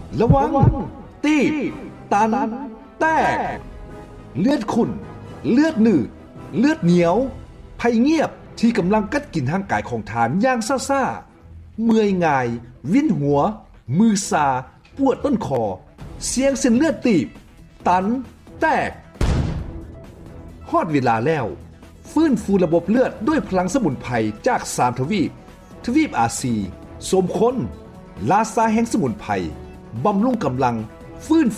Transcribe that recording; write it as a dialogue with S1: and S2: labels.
S1: ระวังตีบตันแตกเลือดขุ่นเลือดหนืดเลือดเหนียวภัยเงียบที่กำลังกัดกินร่างกายของทานอย่างซ่าๆเมื่อยง่ายวินหัวมือซาปวดต้นคอเสียงเส้นเลือดตีบตันแตกฮอดเวลาแล้วฟื้นฟูระบบเลือดด้วยพลังสมุนไพรจาก3ทวีปอาซีสมคนลาซาแห่งสมุนไพรบำรุงกำลังฟื้น